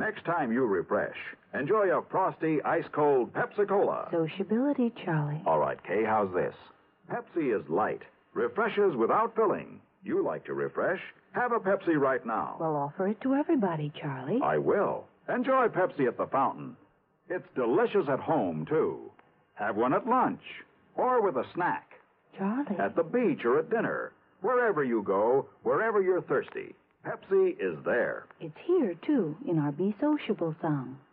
Next time you refresh, enjoy a frosty, ice-cold Pepsi-Cola. Sociability, Charlie. All right, Kay, how's this? Pepsi is light, refreshes without filling. You like to refresh? Have a Pepsi right now. Well, offer it to everybody, Charlie. I will. Enjoy Pepsi at the fountain. It's delicious at home, too. Have one at lunch or with a snack. Charlie. At the beach or at dinner. Wherever you go, wherever you're thirsty, Pepsi is there. It's here, too, in our Be Sociable song.